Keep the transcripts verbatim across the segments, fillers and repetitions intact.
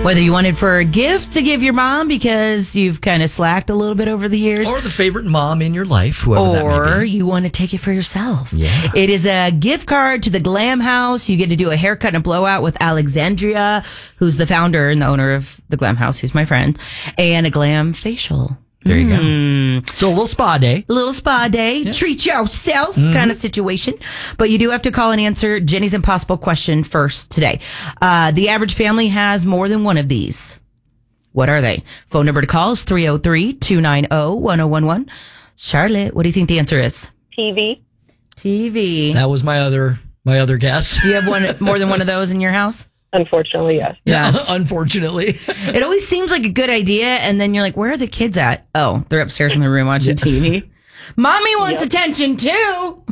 Whether you wanted for a gift to give your mom because you've kind of slacked a little bit over the years. Or the favorite mom in your life, whoever that may Or be. you want to take it for yourself. Yeah. It is a gift card to the Glam House. You get to do a haircut and a blowout with Alexandria, who's the founder and the owner of the Glam House, who's my friend, and a glam facial. There you Mm. go. So a little spa day. A little spa day, Yeah. treat yourself Mhm. kind of situation. But you do have to call and answer Jenny's impossible question first today. Uh, the average family has more than one of these. What are they? Phone number to call is three oh three, two nine oh, one oh one one. Charlotte, what do you think the answer is? T V. T V. That was my other my other guess. Do you have one more than one of those in your house? Unfortunately, yes. Yeah, Yes. unfortunately. It always seems like a good idea, and then you're like, where are the kids at? Oh, they're upstairs in the room watching T V. Mommy wants Yep. attention too.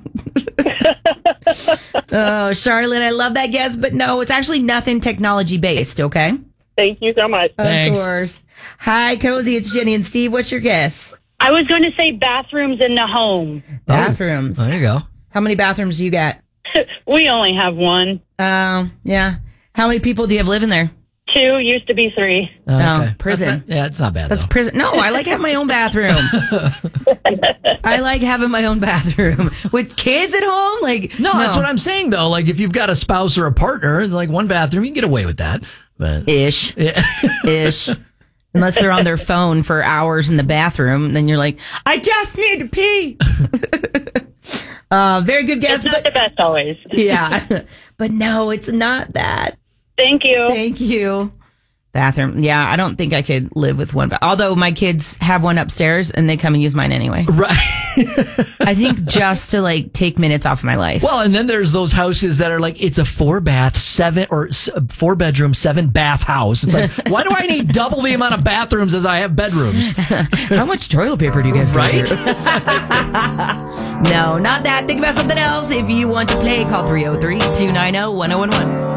Oh, Charlotte, I love that guess, but no, it's actually nothing technology based, okay? Thank you so much. Thanks. Of course. Hi, Cozy, it's Jenny and Steve. What's your guess? I was going to say bathrooms in the home. Bathrooms. There you go. How many bathrooms do you got? We only have one. Oh, yeah. How many people do you have living there? Two, used to be three. Oh, No, okay. prison. That's not- yeah, it's not bad That's though. prison. No, I like having my own bathroom. I like having my own bathroom with kids at home. Like no, that's what I'm saying though. Like if you've got a spouse or a partner, it's like one bathroom, you can get away with that. But Ish, yeah. ish. Unless they're on their phone for hours in the bathroom, then you're like, I just need to pee. uh, very good guess, It's not but the best always. yeah, but no, it's not that. Thank you. Thank you. Bathroom. Yeah, I don't think I could live with one. Ba- Although my kids have one upstairs and they come and use mine anyway. Right. I think just to like take minutes off of my life. Well, and then there's those houses that are like, it's a four bath, seven or s- four bedroom, seven bath house. It's like, why do I need double the amount of bathrooms as I have bedrooms? How much toilet paper do you guys go Right? through? No, not that. Think about something else. If you want to play, call three oh three, two nine oh, one oh one one.